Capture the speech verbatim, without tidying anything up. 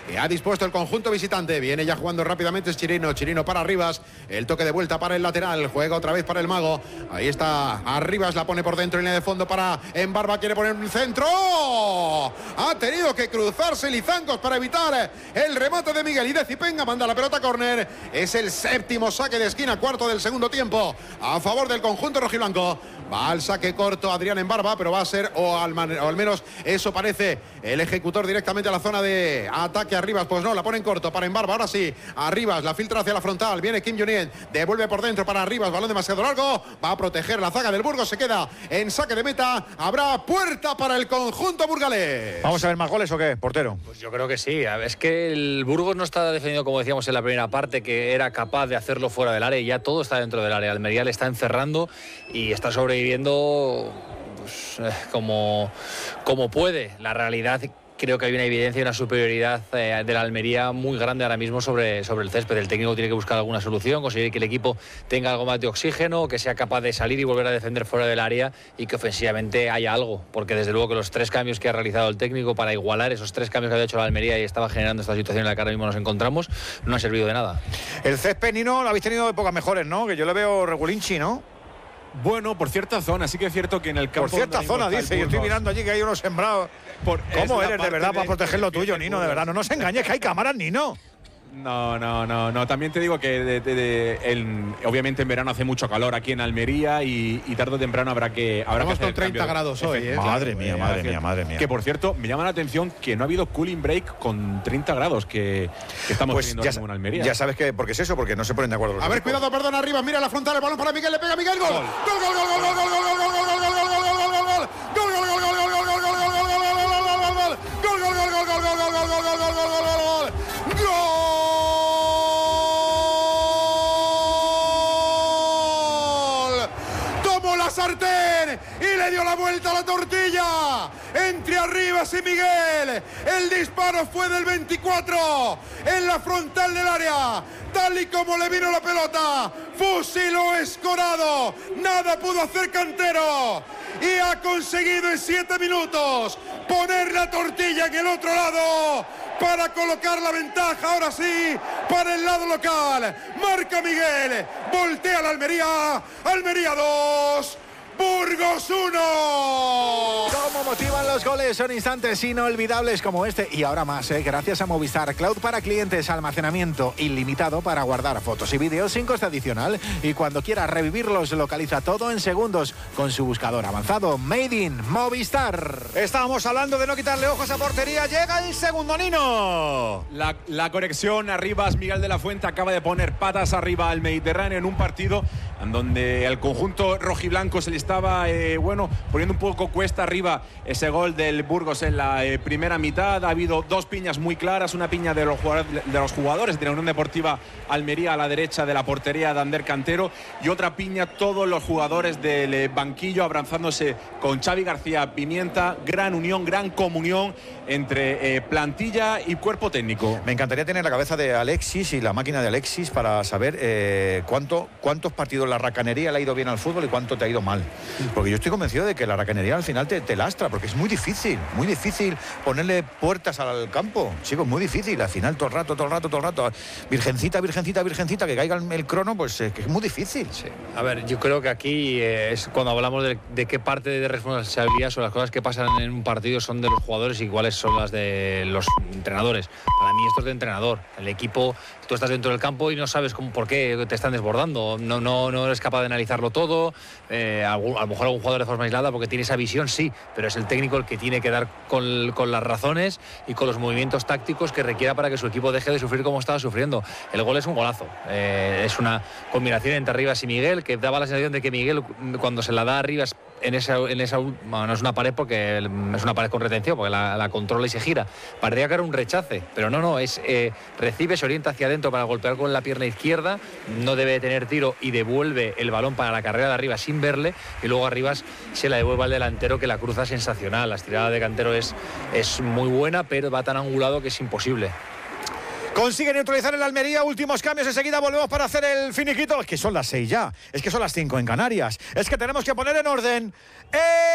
Y ha dispuesto el conjunto visitante. Viene ya jugando rápidamente es Chirino. Chirino para Arribas. El toque de vuelta para el lateral. Juega otra vez para el mago. Ahí está Arribas. La pone por dentro. Línea de fondo para Embarba. Quiere poner un centro. Ha tenido que cruzarse Lizangos para evitar el remate de Miguel. Y de Cipenga manda la pelota a córner. Es el séptimo saque de esquina. Cuarto del segundo tiempo. A favor del conjunto rojiblanco. Va al saque corto Adrián Embarba, pero va a ser, o al, man, o al menos eso parece, el ejecutor directamente a la zona de ataque. Arribas, pues no, la pone en corto para Embarba. Ahora sí, Arribas, la filtra hacia la frontal. Viene Kim Jong-un, devuelve por dentro para Arribas. Balón demasiado largo, va a proteger la zaga del Burgos. Se queda en saque de meta. Habrá puerta para el conjunto burgalés. ¿Vamos a ver más goles o qué, portero? Pues yo creo que sí. Es que el Burgos no está defendido, como decíamos en la primera parte, que era capaz de hacerlo fuera del área, y ya todo está dentro del área. Almería le está encerrando y está sobreviviendo pues, eh, como, como puede. La realidad, creo que hay una evidencia y una superioridad eh, de la Almería muy grande ahora mismo sobre, sobre el césped. El técnico tiene que buscar alguna solución, conseguir que el equipo tenga algo más de oxígeno, que sea capaz de salir y volver a defender fuera del área, y que ofensivamente haya algo, porque desde luego que los tres cambios que ha realizado el técnico para igualar esos tres cambios que había hecho la Almería y estaba generando esta situación en la que ahora mismo nos encontramos, no ha servido de nada. El césped, Nino, lo habéis tenido épocas mejores, ¿no? Que yo le veo regulinchi, ¿no? Bueno, por cierta zona, sí que es cierto que en el campo... Por cierta zona, dice, yo estoy mirando allí que hay unos sembrados. Por, ¿Cómo eres de verdad de, para proteger lo tuyo, Nino? De verdad, no nos engañes, que hay cámaras, Nino. No, no, no, no. También te digo que de, de, de, el, obviamente en verano hace mucho calor aquí en Almería y, y tarde o temprano habrá que habrá Estamos que hacer con treinta grados hoy, ¿eh? Madre claro, mía, eh, madre hacer, mía, madre mía. Que por cierto, me llama la atención que no ha habido cooling break con treinta grados que, que estamos pues teniendo ya, en Almería. Ya sabes que, porque es eso, porque no se ponen de acuerdo los A ver, equipos. cuidado, perdón, arriba, mira la frontal, el balón para Miguel, le pega Miguel, gol. Gol, gol, gol, gol, gol, gol, gol, gol, gol, gol, gol, gol, gol, gol, gol, gol, gol. Gol, gol, gol, gol, gol, gol, gol, gol, gol, gol, gol, gol, gol, gol. Gol, gol, gol, gol, gol, gol, gol, gol, gol, gol, gol, gol, gol, gol. Gol. La sartén y le dio la vuelta a la tortilla entre Arribas y Miguel. El disparo fue del veinticuatro en la frontal del área, tal y como le vino la pelota. Fusiló Escorado, nada pudo hacer Cantero y ha conseguido en siete minutos poner la tortilla en el otro lado para colocar la ventaja, ahora sí, para el lado local. Marca Miguel, voltea la Almería, Almería dos, Burgos uno. ¿Cómo motivan los goles? Son instantes inolvidables como este. Y ahora más, ¿eh? Gracias a Movistar Cloud para clientes, almacenamiento ilimitado para guardar fotos y vídeos sin coste adicional. Y cuando quieras revivirlos, localiza todo en segundos con su buscador avanzado Made in Movistar. Estábamos hablando de no quitarle ojos a portería. Llega el segundo, Nino. La, la conexión Arribas, Miguel de la Fuente acaba de poner patas arriba al Mediterráneo en un partido en donde el conjunto rojiblanco se le estaba eh, bueno, poniendo un poco cuesta arriba ese gol del Burgos en la eh, primera mitad. Ha habido dos piñas muy claras, una piña de los, de los jugadores de la Unión Deportiva Almería a la derecha de la portería de Ander Cantero, y otra piña todos los jugadores del eh, banquillo abrazándose con Xavi García Pimienta. Gran unión, gran comunión entre eh, plantilla y cuerpo técnico. Me encantaría tener la cabeza de Alexis y la máquina de Alexis para saber eh, cuánto, cuántos partidos la racanería le ha ido bien al fútbol y cuánto te ha ido mal. Porque yo estoy convencido de que la racanería al final te, te lastra, porque es muy difícil, muy difícil ponerle puertas al campo. Chicos, muy difícil. Al final todo el rato, todo el rato, todo el rato. Virgencita, virgencita, virgencita, que caiga el, el crono, pues eh, que es muy difícil. Sí. A ver, yo creo que aquí eh, es cuando hablamos de, de qué parte de responsabilidad son las cosas que pasan en un partido son de los jugadores y cuáles son las de los entrenadores. Para mí esto es de entrenador. El equipo, tú estás dentro del campo y no sabes cómo, por qué te están desbordando. No, no, no eres capaz de analizarlo todo. Eh, a, a lo mejor algún jugador de forma aislada porque tiene esa visión, sí, pero es el técnico el que tiene que dar con, con las razones y con los movimientos tácticos que requiera para que su equipo deje de sufrir como estaba sufriendo. El gol es un golazo. Eh, es una combinación entre Arribas y Miguel que daba la sensación de que Miguel, cuando se la da a Arribas en esa, en esa bueno, no es una pared porque es una pared con retención, porque la, la controla y se gira. Parecía que era un rechace, pero no, no, es eh, recibe, se orienta hacia adentro para golpear con la pierna izquierda, no debe tener tiro y devuelve el balón para la carrera de Arribas sin verle, y luego Arribas se la devuelve al delantero que la cruza sensacional. La estirada de Cantero es, es muy buena, pero va tan angulado que es imposible. Consigue neutralizar el Almería, últimos cambios, enseguida volvemos para hacer el finiquito. Es que son las seis ya, es que son las cinco en Canarias, es que tenemos que poner en orden... ¡Eh!